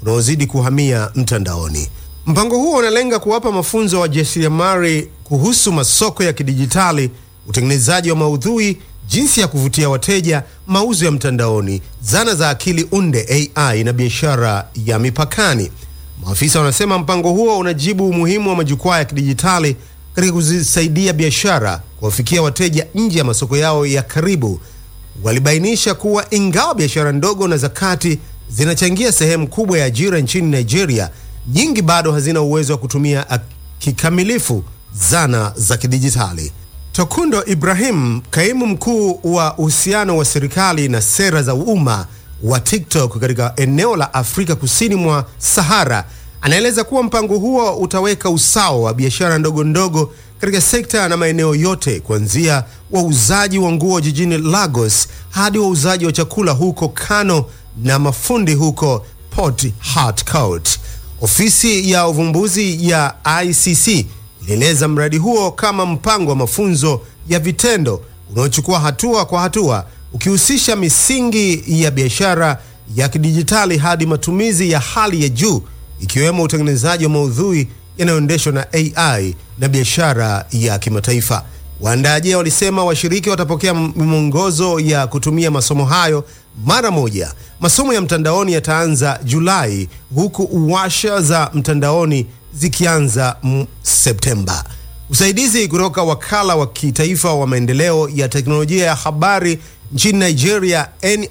unaozidi kuhamia mtandaoni. Mpango huo unalenga kuwapa mafunzo wajasiriamali kuhusu masoko ya kidijitali, utengenezaji wa maudhui, jinsi ya kuvutia wateja, mauzo ya mtandaoni, zana za akili unde AI na biashara ya mipakani. Maafisa wanasema mpango huo unajibu umuhimu wa majukwaa ya kidijitali katika kuzisaidia biashara kuwafikia wateja nje ya masoko yao ya karibu. Walibainisha kuwa ingawa biashara ndogo na za kati zinachangia sehemu kubwa ya ajira nchini Nigeria, nyingi bado hazina uwezo wa kutumia kikamilifu zana za kidijitali. Tokundo Ibrahim, kaimu mkuu wa uhusiano wa serikali na sera za umma wa TikTok katika eneo la Afrika kusini mwa Sahara, anaeleza kuwa mpango huo utaweka usawa wa biashara ndogo ndogo katika sekta na maeneo yote, kuanzia wauzaji wa nguo jijini Lagos hadi wauzaji wa chakula huko Kano na mafundi huko Port Harcourt. Ofisi ya uvumbuzi ya ICC ilieleza mradi huo kama mpango wa mafunzo ya vitendo unaochukua hatua kwa hatua, ukihusisha misingi ya biashara ya kidijitali hadi matumizi ya hali ya juu, ikiwemo utengenezaji wa maudhui yanayoendeshwa na AI na biashara ya kimataifa. Waandaaji walisema washiriki watapokea mwongozo ya kutumia masomo hayo mara moja. Masomo ya mtandaoni yataanza Julai, huku washa za mtandaoni zikianza Septemba. Usaidizi kutoka wakala wa kitaifa wa maendeleo ya teknolojia ya habari nchini Nigeria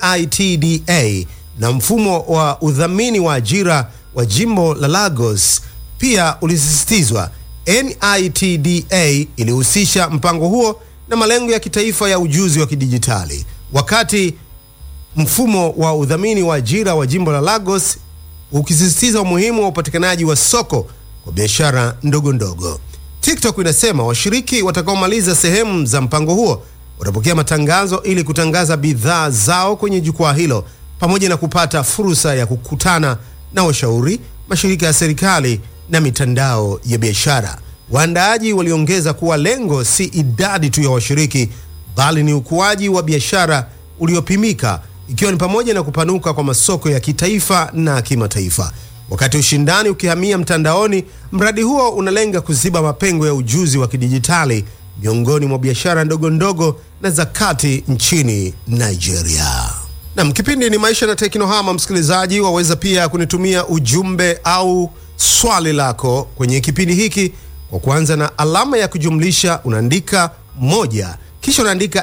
NITDA na mfumo wa udhamini wa ajira wa jimbo la Lagos pia ulisisitizwa. NITDA ilihusisha mpango huo na malengo ya kitaifa ya ujuzi wa kidijitali, wakati mfumo wa udhamini wa ajira wa jimbo la Lagos ukisisitiza umuhimu wa upatikanaji wa soko kwa biashara ndogo ndogo. TikTok inasema washiriki watakaomaliza sehemu za mpango huo watapokea matangazo ili kutangaza bidhaa zao kwenye jukwaa hilo, pamoja na kupata fursa ya kukutana na washauri, mashirika ya serikali na mitandao ya biashara. Waandaaji waliongeza kuwa lengo si idadi tu ya washiriki, bali ni ukuaji wa biashara uliopimika, ikiwa ni pamoja na kupanuka kwa masoko ya kitaifa na kimataifa. Wakati ushindani ukihamia mtandaoni, mradi huo unalenga kuziba mapengo ya ujuzi wa kidijitali miongoni mwa biashara ndogo ndogo na za kati nchini Nigeria. Na kipindi ni Maisha na Teknohama. Msikilizaji, waweza pia kunitumia ujumbe au swali lako kwenye kipindi hiki kwa kuanza na alama ya kujumlisha, unaandika 1 kisha unaandika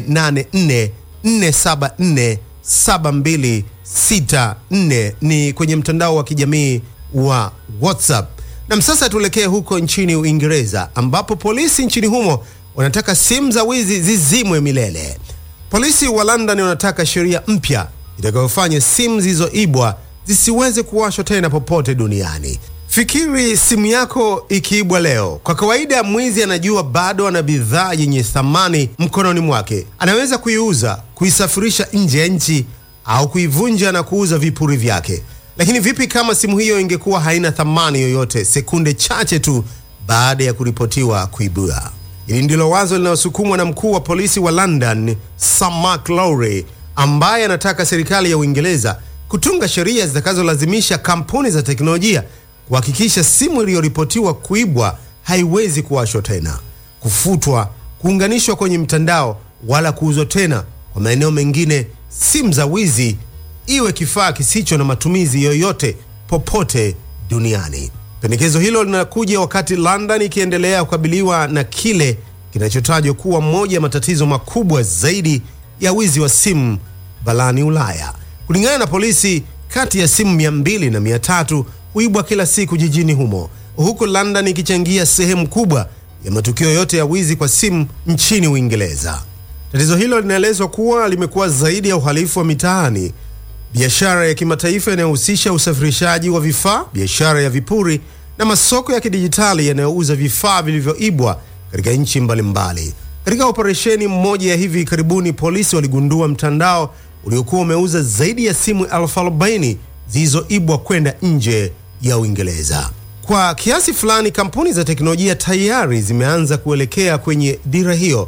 484474724 ni kwenye mtandao wa kijamii wa WhatsApp. Na sasa tuelekee huko nchini Uingereza, ambapo polisi nchini humo wanataka simu za wizi zizimwe milele. Polisi wa London wanataka sheria mpya itakayofanya simu zilizoibwa zisiweze kuwashwa tena popote duniani. Fikiri simu yako ikiibwa leo. Kwa kawaida mwizi anajua bado ana bidhaa yenye thamani mkononi mwake. Anaweza kuiuza, kuisafirisha nje ya nchi au kuivunja na kuuza vipuri vyake. Lakini vipi kama simu hiyo ingekuwa haina thamani yoyote sekunde chache tu baada ya kuripotiwa kuibua? Hili ndilo wazo linalosukumwa na mkuu wa polisi wa London, Sir Mark Lowry, ambaye anataka serikali ya Uingereza kutunga sheria zitakazolazimisha kampuni za teknolojia kuhakikisha simu iliyoripotiwa kuibwa haiwezi kuwashwa tena, kufutwa, kuunganishwa kwenye mtandao wala kuuzwa tena kwa maeneo mengine. Simu za wizi iwe kifaa kisicho na matumizi yoyote popote duniani. Pendekezo hilo linakuja wakati London ikiendelea kukabiliwa na kile kinachotajwa kuwa moja ya matatizo makubwa zaidi ya wizi wa simu barani Ulaya. Kulingana na polisi, kati ya simu 200 na 300 huibwa kila siku jijini humo, huku London ikichangia sehemu kubwa ya matukio yote ya wizi kwa simu nchini Uingereza. Tatizo hilo linaelezwa kuwa limekuwa zaidi ya uhalifu wa mitaani, biashara ya kimataifa inayohusisha usafirishaji wa vifaa, biashara ya vipuri na masoko ya kidijitali yanayouza vifaa vilivyoibwa katika nchi mbalimbali. Katika operesheni mmoja ya hivi karibuni, polisi waligundua mtandao uliokuwa umeuza zaidi ya simu 40,000 zilizoibwa kwenda nje ya Uingereza. Kwa kiasi fulani, kampuni za teknolojia tayari zimeanza kuelekea kwenye dira hiyo.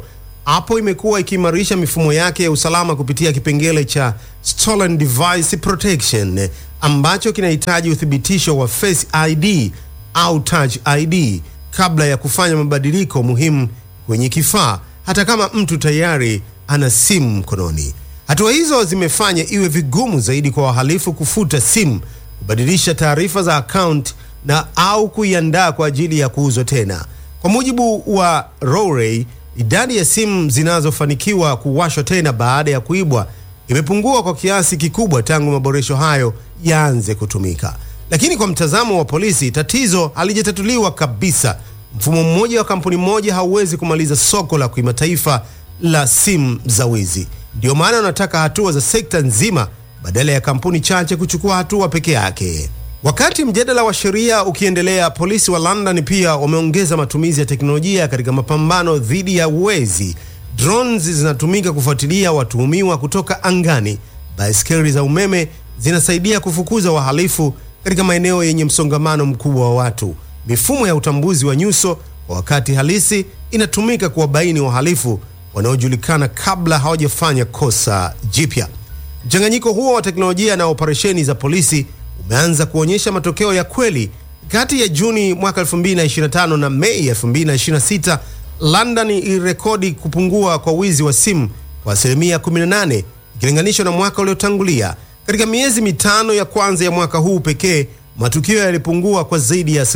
Apple imekuwa ikiimarisha mifumo yake ya usalama kupitia kipengele cha Stolen Device Protection ambacho kinahitaji uthibitisho wa Face ID au Touch ID kabla ya kufanya mabadiliko muhimu kwenye kifaa, hata kama mtu tayari ana simu mkononi. Hatua hizo zimefanya iwe vigumu zaidi kwa wahalifu kufuta simu, kubadilisha taarifa za account au kuiandaa kwa ajili ya kuuzwa tena. Kwa mujibu wa Rowley, idadi ya simu zinazofanikiwa kuwashwa tena baada ya kuibwa imepungua kwa kiasi kikubwa tangu maboresho hayo yaanze kutumika. Lakini kwa mtazamo wa polisi, tatizo halijatatuliwa kabisa. Mfumo mmoja wa kampuni moja hauwezi kumaliza soko la kimataifa la simu za wizi. Ndio maana wanataka hatua za sekta nzima badala ya kampuni chache kuchukua hatua peke yake. Wakati mjadala wa sheria ukiendelea, polisi wa London pia wameongeza matumizi ya teknolojia katika mapambano dhidi ya wezi. Drones zinatumika kufuatilia watuhumiwa kutoka angani. Baiskeli za umeme zinasaidia kufukuza wahalifu katika maeneo yenye msongamano mkubwa wa watu. Mifumo ya utambuzi wa nyuso kwa wakati halisi inatumika kuwabaini wahalifu wanaojulikana kabla hawajafanya kosa jipya. Mchanganyiko huo wa teknolojia na operesheni za polisi umeanza kuonyesha matokeo ya kweli. Kati ya Juni mwaka 2025 na Mei 2026, London ilirekodi kupungua kwa wizi wa simu kwa 18% ikilinganishwa na mwaka uliotangulia. Katika miezi mitano ya kwanza ya mwaka huu pekee, matukio yalipungua kwa zaidi ya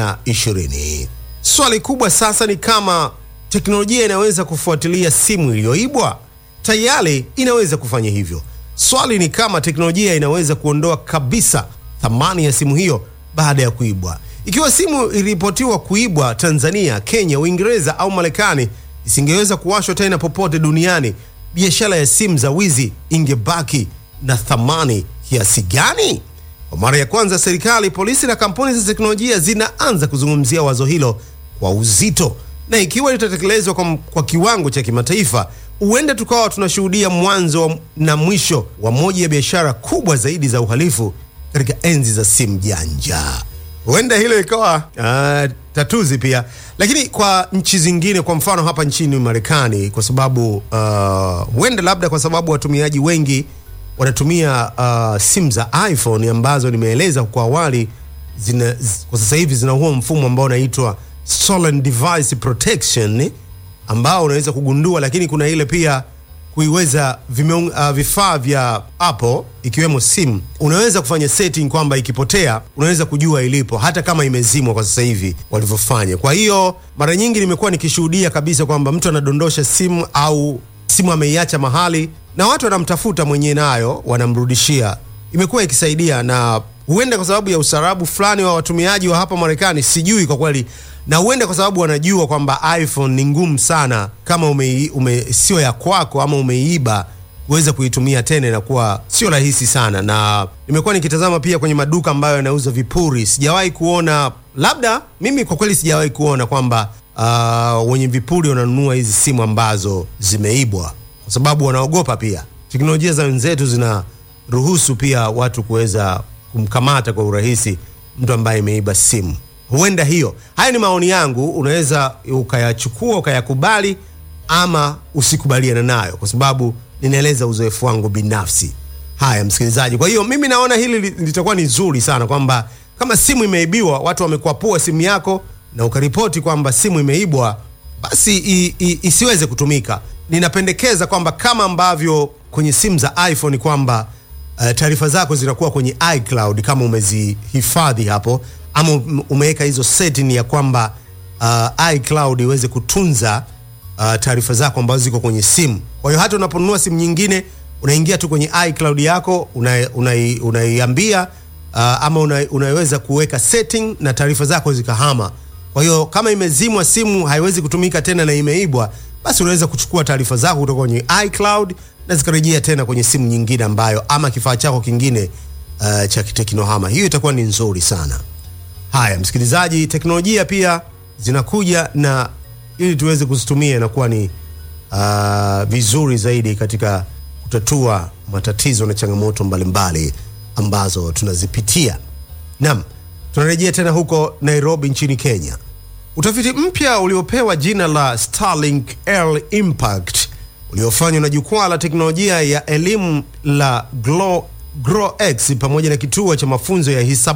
20%. Swali kubwa sasa ni kama teknolojia inaweza kufuatilia simu iliyoibwa. Tayari inaweza kufanya hivyo. Swali ni kama teknolojia inaweza kuondoa kabisa thamani ya simu hiyo baada ya kuibwa. Ikiwa simu iliripotiwa kuibwa Tanzania, Kenya, Uingereza au Marekani, isingeweza kuwashwa tena popote duniani, biashara ya simu za wizi ingebaki na thamani kiasi gani? Kwa mara ya kwanza, serikali, polisi na kampuni za teknolojia zinaanza kuzungumzia wazo hilo kwa uzito, na ikiwa litatekelezwa kwa kiwango cha kimataifa, huenda tukawa tunashuhudia mwanzo na mwisho wa moja ya biashara kubwa zaidi za uhalifu katika enzi za simu janja. Huenda hilo ikawa tatuzi pia. Lakini kwa nchi zingine, kwa mfano hapa nchini Marekani, kwa sababu huenda labda kwa sababu watumiaji wengi wanatumia simu za iPhone ambazo nimeeleza kwa awali, kwa sasa hivi zina huo mfumo ambao unaitwa Stolen Device Protection ambao unaweza kugundua, lakini kuna ile pia kuiweza vifaa vya Apple ikiwemo simu, unaweza kufanya setting kwamba ikipotea unaweza kujua ilipo hata kama imezimwa kwa sasa hivi walivyofanya. Kwa hiyo mara nyingi nimekuwa nikishuhudia kabisa kwamba mtu anadondosha simu au simu ameiacha mahali na watu wanamtafuta mwenye nayo wanamrudishia. Imekuwa ikisaidia, na huenda kwa sababu ya usarabu fulani wa watumiaji wa hapa Marekani, sijui kwa kweli, na huenda kwa sababu wanajua kwamba iPhone ni ngumu sana kama sio ya kwako ama umeiiba kuweza kuitumia tena, na kuwa sio rahisi sana. Na nimekuwa nikitazama pia kwenye maduka ambayo yanauza vipuri, sijawahi kuona, labda mimi kwa kweli sijawahi kuona kwamba wenye vipuri wananunua hizi simu ambazo zimeibwa, kwa sababu wanaogopa pia. Teknolojia za wenzetu zinaruhusu pia watu kuweza kumkamata kwa urahisi mtu ambaye ameiba simu. Huenda hiyo. Haya ni maoni yangu, unaweza ukayachukua ukayakubali ama usikubaliana nayo, kwa sababu ninaeleza uzoefu wangu binafsi. Haya msikilizaji, kwa hiyo mimi naona hili litakuwa ni nzuri sana kwamba kama simu imeibiwa, watu wamekwapua simu yako na ukaripoti kwamba simu imeibwa, basi isiweze kutumika. Ninapendekeza kwamba kama ambavyo kwenye simu za iPhone kwamba taarifa zako zinakuwa kwenye iCloud kama umezihifadhi hapo, ama umeweka hizo setting ya kwamba iCloud iweze kutunza taarifa zako ambazo ziko kwenye simu. Kwa hiyo hata unaponunua simu nyingine, unaingia tu kwenye iCloud yako, unaiambia ama unaweza kuweka setting na taarifa zako zikahama. Kwa hiyo kama imezimwa simu, haiwezi kutumika tena na imeibwa, basi unaweza kuchukua taarifa zako kutoka kwenye iCloud na zikarejea tena kwenye simu nyingine ambayo ama kifaa chako kingine cha kiteknohama. Hiyo itakuwa ni nzuri sana. Haya msikilizaji, teknolojia pia zinakuja na ili tuweze kuzitumia na kuwa ni vizuri zaidi katika kutatua matatizo na changamoto mbalimbali ambazo tunazipitia. Naam, tunarejea tena huko Nairobi nchini Kenya. Utafiti mpya uliopewa jina la Starlink Early Impact uliofanywa na jukwaa la teknolojia ya elimu la GrowX pamoja na kituo cha mafunzo ya hisabati